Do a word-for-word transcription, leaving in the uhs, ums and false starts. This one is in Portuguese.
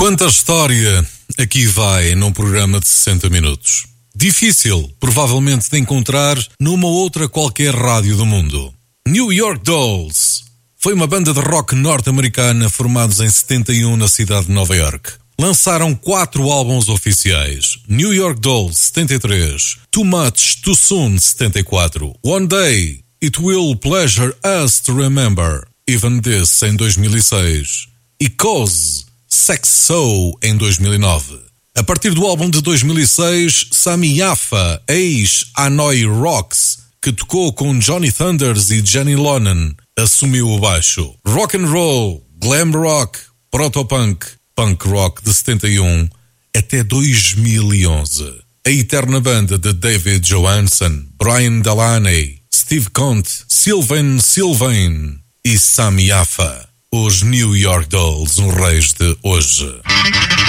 Quanta história aqui vai num programa de sessenta minutos. Difícil, provavelmente, de encontrar numa outra qualquer rádio do mundo. New York Dolls foi uma banda de rock norte-americana formados em setenta e um na cidade de Nova York. Lançaram quatro álbuns oficiais: New York Dolls setenta e três, Too Much Too Soon setenta e quatro, One Day, It Will Pleasure Us to Remember, Even This em dois mil e seis e Cause, Sex So em dois mil e nove. A partir do álbum de dois mil e seis, Sami Yaffa, ex-Hanoi Rocks, que tocou com Johnny Thunders e Jenny Lonan, assumiu o baixo. Rock and roll, glam rock, proto-punk, punk rock de setenta e um até dois mil e onze. A eterna banda de David Johansen, Brian Delaney, Steve Conte, Sylvain Sylvain e Sami Yaffa. Os New York Dolls, os reis de hoje.